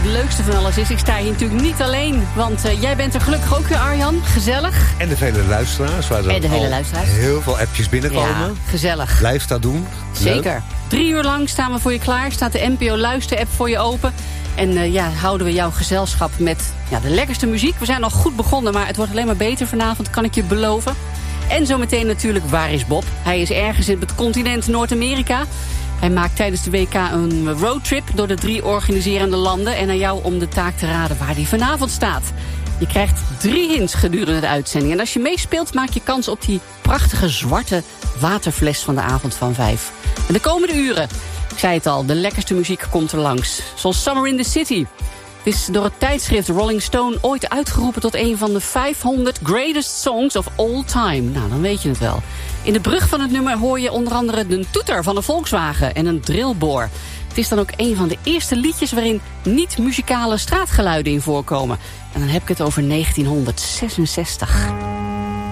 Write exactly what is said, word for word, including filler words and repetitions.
leukste van alles is, ik sta hier natuurlijk niet alleen. Want uh, jij bent er gelukkig ook weer, Arjan. Gezellig. En de vele luisteraars. Waar er en de hele al luisteraars. heel veel appjes binnenkomen. Ja, gezellig. Blijf dat doen. Zeker. Leuk. Drie uur lang staan we voor je klaar. Staat de N P O Luister-app voor je open. En uh, ja, houden we jouw gezelschap met ja, de lekkerste muziek. We zijn al goed begonnen, maar het wordt alleen maar beter vanavond, kan ik je beloven. En zometeen natuurlijk, waar is Bob? Hij is ergens in het continent Noord-Amerika. Hij maakt tijdens de W K een roadtrip door de drie organiserende landen. En aan jou om de taak te raden waar hij vanavond staat. Je krijgt drie hints gedurende de uitzending. En als je meespeelt, maak je kans op die prachtige zwarte waterfles van de avond van vijf. En de komende uren, ik zei het al, de lekkerste muziek komt er langs. Zoals Summer in the City. Het is door het tijdschrift Rolling Stone ooit uitgeroepen tot een van de vijfhonderd greatest songs of all time. Nou, dan weet je het wel. In de brug van het nummer hoor je onder andere een toeter van een Volkswagen en een drillboor. Het is dan ook een van de eerste liedjes waarin niet-muzikale straatgeluiden in voorkomen. En dan heb ik het over negentienhonderdzesenzestig.